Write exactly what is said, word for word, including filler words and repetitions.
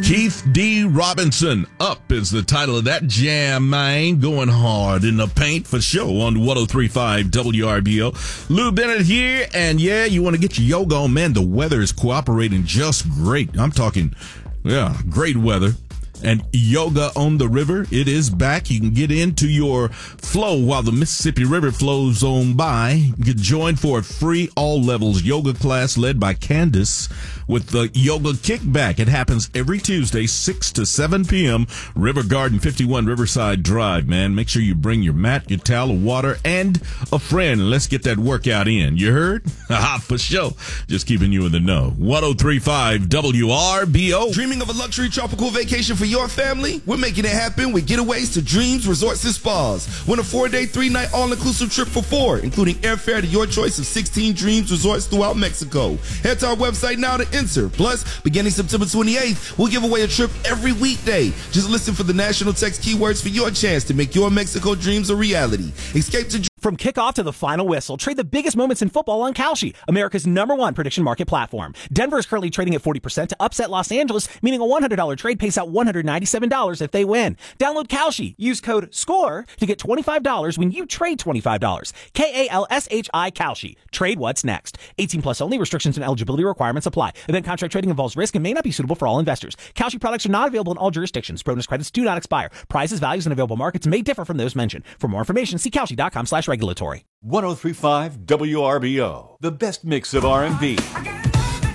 Keith D. Robinson, Up is the title of that jam, man. Going hard in the paint for show on one oh three point five W R B O. Lou Bennett here, and yeah, you want to get your yoga on, man. The weather is cooperating just great. I'm talking, yeah, great weather. And Yoga on the River, it is back. You can get into your flow while the Mississippi River flows on by. You can join for a free all levels yoga class led by Candace with the Yoga Kickback. It happens every Tuesday, six to seven p.m. River Garden, fifty-one Riverside Drive, man. Make sure you bring your mat, your towel, water, and a friend. Let's get that workout in. You heard? Haha, for sure. Just keeping you in the know. one oh three point five W R B O. Dreaming of a luxury tropical vacation for your family? We're making it happen with Getaways to Dreams Resorts and Spas. Win a four-day, three-night all-inclusive trip for four, including airfare to your choice of sixteen Dreams Resorts throughout Mexico. Head to our website now to enter. Plus, beginning September twenty-eighth, we'll give away a trip every weekday. Just listen for the national text keywords for your chance to make your Mexico dreams a reality. Escape to From kickoff to the final whistle, trade the biggest moments in football on Kalshi, America's number one prediction market platform. Denver is currently trading at forty percent to upset Los Angeles, meaning a one hundred dollars trade pays out one hundred ninety-seven dollars if they win. Download Kalshi. Use code SCORE to get twenty-five dollars when you trade twenty-five dollars. K A L S H I Kalshi. Trade what's next. eighteen plus only. Restrictions and eligibility requirements apply. Event contract trading involves risk and may not be suitable for all investors. Kalshi products are not available in all jurisdictions. Bonus credits do not expire. Prices, values, and available markets may differ from those mentioned. For more information, see Kalshi.com slash regulatory. one oh three point five W R B O, the best mix of R and B,